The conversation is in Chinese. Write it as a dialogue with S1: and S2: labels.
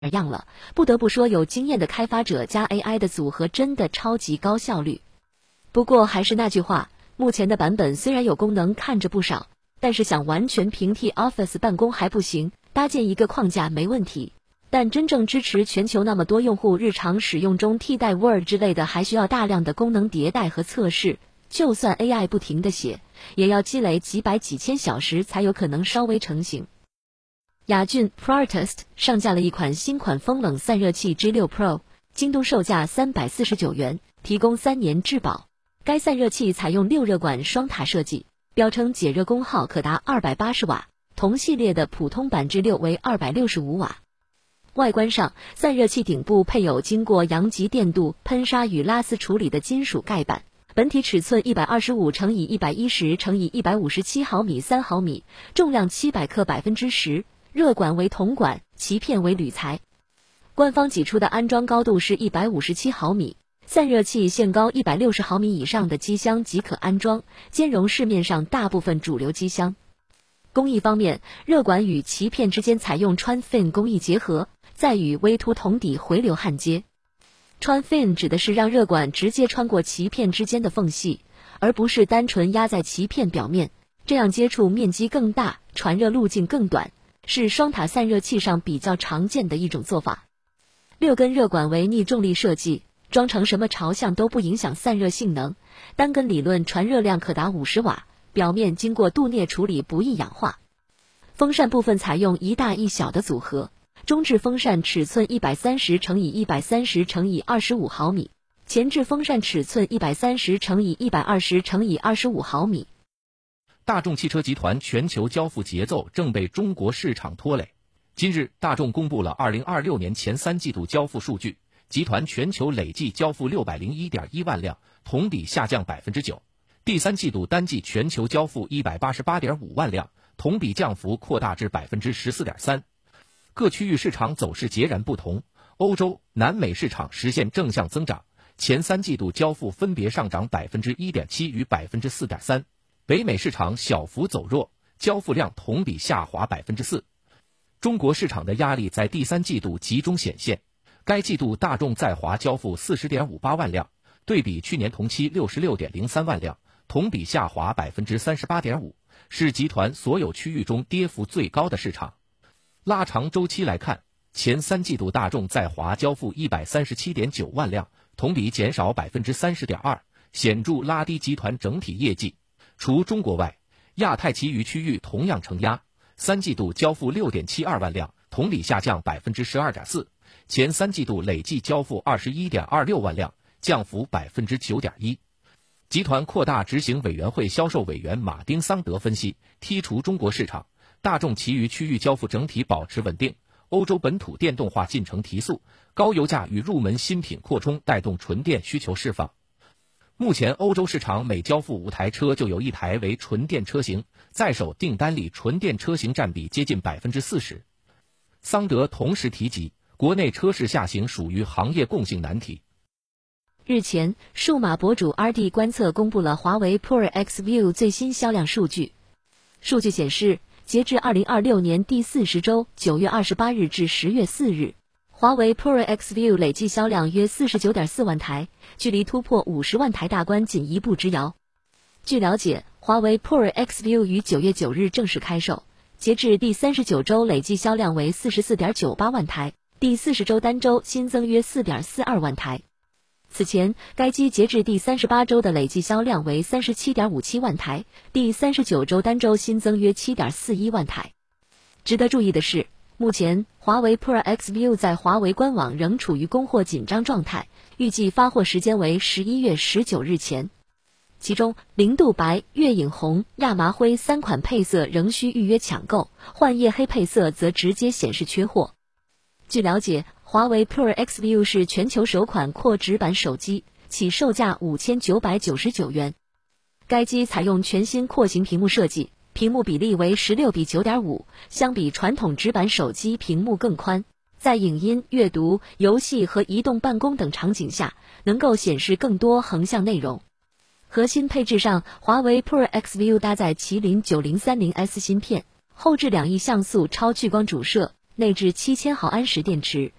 S1: 样了。不得不说，有经验的开发者加 AI 的组合真的超级高效率。不过还是那句话，目前的版本虽然有功能看着不少，但是想完全平替 Office 办公还不行，搭建一个框架没问题。但真正支持全球那么多用户日常使用中替代 Word 之类的，还需要大量的功能迭代和测试。就算 AI 不停地写，也要积累几百几千小时才有可能稍微成型。雅俊 Proartist 上架了一款新款风冷散热器 G6 Pro， 京东售价349元，提供3年质保。该散热器采用6热管双塔设计，标称解热功耗可达280瓦，同系列的普通版 G6 为265瓦。外观上，散热器顶部配有经过阳极电镀、喷砂与拉丝处理的金属盖板，本体尺寸125×110×157毫米3毫米，重量700克10%，热管为铜管，鳍片为铝材。官方给出的安装高度是157毫米，散热器限高160毫米以上的机箱即可安装，兼容市面上大部分主流机箱。工艺方面，热管与鳍片之间采用穿 fin 工艺结合，再与微凸铜底回流焊接。穿 fin 指的是让热管直接穿过鳍片之间的缝隙，而不是单纯压在鳍片表面，这样接触面积更大，传热路径更短，是双塔散热器上比较常见的一种做法。6根热管为逆重力设计，装成什么朝向都不影响散热性能，单根理论传热量可达50瓦，表面经过镀镍处理不易氧化。风扇部分采用一大一小的组合，中置风扇尺寸130×130×25毫米，前置风扇尺寸130×120×25毫米。
S2: 大众汽车集团全球交付节奏正被中国市场拖累。今日，大众公布了2026年前3季度交付数据，集团全球累计交付601.1万辆，同比下降 9%。第3季度单季全球交付188.5万辆，同比降幅扩大至 14.3%。各区域市场走势截然不同，欧洲、南美市场实现正向增长，前3季度交付分别上涨 1.7% 与 4.3%。北美市场小幅走弱，交付量同比下滑 4%。中国市场的压力在第3季度集中显现，该季度大众在华交付 40.58 万辆，对比去年同期 66.03 万辆，同比下滑 38.5%， 是集团所有区域中跌幅最高的市场。拉长周期来看，前3季度大众在华交付 137.9 万辆，同比减少 30.2%， 显著拉低集团整体业绩。除中国外，亚太其余区域同样承压，3季度交付 6.72 万辆，同比下降 12.4%， 前3季度累计交付 21.26 万辆，降幅 9.1%。集团扩大执行委员会销售委员马丁桑德分析，剔除中国市场，大众其余区域交付整体保持稳定，欧洲本土电动化进程提速，高油价与入门新品扩充带动纯电需求释放。目前欧洲市场每交付5台车就有1台为纯电车型，在手订单里纯电车型占比接近 40%。 桑德同时提及，国内车市下行属于行业共性难题。
S1: 日前，数码博主 RD 观测公布了华为 Pro X View 最新销量数据。数据显示，截至2026年第40周9月28日至10月4日，华为 Pro X View 累计销量约 49.4 万台，距离突破50万台大关仅一步之遥。据了解，华为 Pro X View 于9月9日正式开售，截至第39周累计销量为 44.98 万台，第40周单周新增约 4.42 万台。此前，该机截至第38周的累计销量为 37.57 万台，第39周单周新增约 7.41 万台。值得注意的是，目前华为 Pro X View 在华为官网仍处于供货紧张状态，预计发货时间为11月19日前。其中，零度白、月影红、亚麻灰3款配色仍需预约抢购，幻夜黑配色则直接显示缺货。据了解，华为 Pro X View 是全球首款扩直板手机，起售价5999元。该机采用全新廓形屏幕设计，屏幕比例为16:9.5，相比传统直板手机屏幕更宽，在影音、阅读、游戏和移动办公等场景下，能够显示更多横向内容。核心配置上，华为 Pro X View 搭载麒麟9030S 芯片，后置2亿像素超聚光主摄， 内置7000毫安时电池。